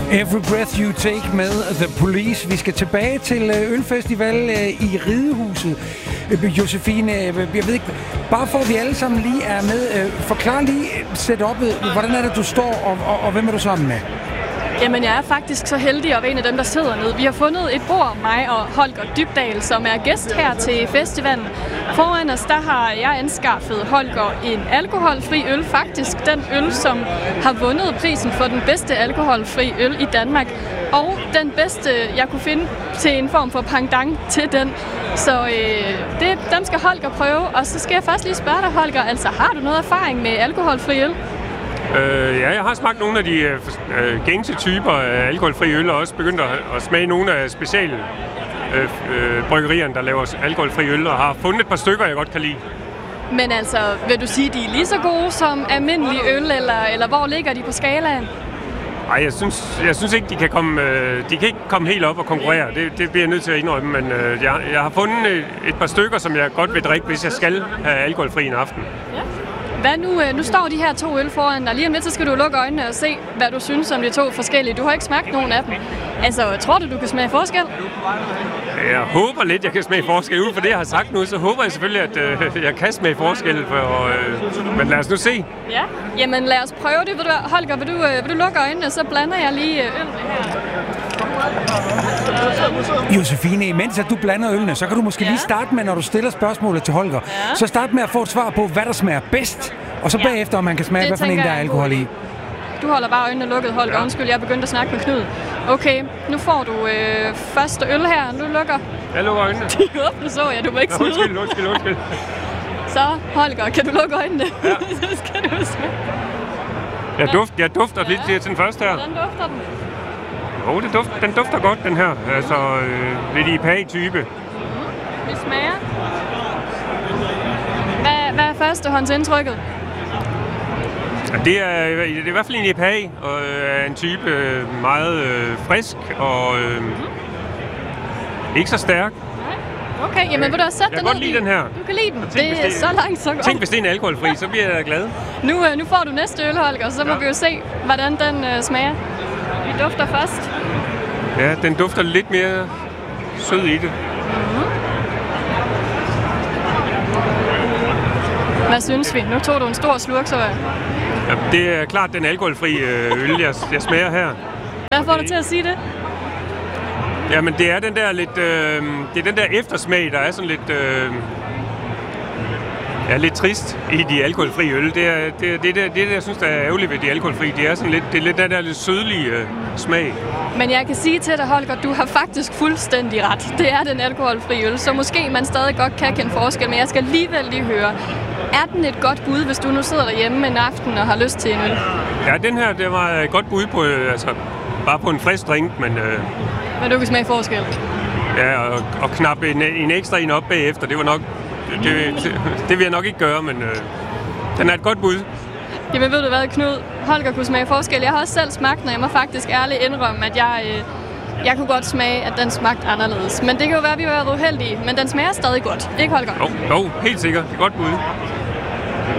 Every Breath You Take med The Police. Vi skal tilbage til Ølfestival i Ridehuset. Josefine, jeg ved ikke, bare for at vi alle sammen lige er med, forklar lige setup'et. Hvordan er det, du står, og hvem er du sammen med? Jamen, jeg er faktisk så heldig at være en af dem, der sidder nede. Vi har fundet et bord, mig og Holger Dybdahl, som er gæst her til festivalen. Foran os, der har jeg anskaffet Holger en alkoholfri øl. Faktisk den øl, som har vundet prisen for den bedste alkoholfri øl i Danmark. Og den bedste, jeg kunne finde til en form for pendant til den. Så dem skal Holger prøve. Og så skal jeg først lige spørge dig, Holger, altså har du noget erfaring med alkoholfri øl? Ja, jeg har smagt nogle af de gængse typer af alkoholfri øl, og også begyndt at smage nogle af speciale bryggerierne, der laver alkoholfri øl, og har fundet et par stykker, jeg godt kan lide. Men altså, vil du sige, de er lige så gode som almindelige øl, eller hvor ligger de på skalaen? Nej, jeg synes ikke, de kan ikke komme helt op og konkurrere. Det bliver jeg nødt til at indrømme, men jeg har fundet et par stykker, som jeg godt vil drikke, hvis jeg skal have alkoholfri en aften. Ja. Hvad nu står de her 2 øl foran dig. Lige om lidt, så skal du lukke øjnene og se, hvad du synes om de 2 forskellige. Du har ikke smagt nogen af dem. Altså, tror du kan smage forskel? Jeg håber lidt, jeg kan smage forskel. Ud for det, jeg har sagt nu, så håber jeg selvfølgelig, at jeg kan smage forskel. Men lad os nu se. Ja, jamen lad os prøve det. Holger, vil du lukke øjnene, så blander jeg lige øl her. Josefine, imens at du blander ølene, så kan du måske lige starte med, når du stiller spørgsmålet til Holger, så start med at få et svar på, hvad der smager bedst, og så bagefter, om man kan smage, hvad for en, der er alkohol i. Du holder bare øjnene lukket, Holger. Ja. Undskyld, jeg begyndte at snakke med Knud. Okay, nu får du første øl her. Du lukker. Jeg lukker øjnene. De åbne, så jeg. Du må ikke snyde. Undskyld. Så, Holger, kan du lukke øjnene? Ja. Så skal du smage. Jeg dufter lidt til den første her. Hvordan dufter den? Jo, den dufter godt, den her. Altså, lidt IPA-type. Vi smager. Hvad er førstehåndsindtrykket? Det er i hvert fald en IPA, og en type meget frisk og ikke så stærk. Okay, jamen vil du have sat den ned? Jeg kan godt lide den her. Du kan lide den? Det er så langt, så godt. Tænk, hvis det er en alkoholfri, så bliver jeg da glad. Nu får du næste øl, Holger, så må vi jo se, hvordan den smager. Vi dufter først. Ja, den dufter lidt mere sød i det. Hvad synes vi? Nu tog du en stor slurk, så ja, det er klart den alkoholfri øl, jeg smager her. Hvad får du til at sige det? Jamen, det er den der lidt, det er den der eftersmag, der er sådan lidt, lidt trist i de alkoholfri øl. Det er det, jeg synes, der er ærgerligt ved de alkoholfri. Det er lidt den der lidt sødlige smag. Men jeg kan sige til dig, Holger, du har faktisk fuldstændig ret. Det er den alkoholfri øl, så måske man stadig godt kan kende forskel, men jeg skal alligevel lige høre. Er den et godt bud, hvis du nu sidder derhjemme en aften og har lyst til en øl? Ja, den her, det var et godt bud på, bare på en frisk drink, men... Men du kan smage forskel? Ja, og knappe en ekstra en op bagefter, det var nok... Det vil jeg nok ikke gøre, men den er et godt bud. Jamen ved du hvad, Knud? Holger kunne smage forskel. Jeg har også selv smagt, og jeg må faktisk ærligt indrømme, at jeg kunne godt smage, at den smagte anderledes. Men det kan jo være, at vi har været uheldige, men den smager stadig godt. Ikke, Holger? Jo, helt sikkert. Det er godt bud.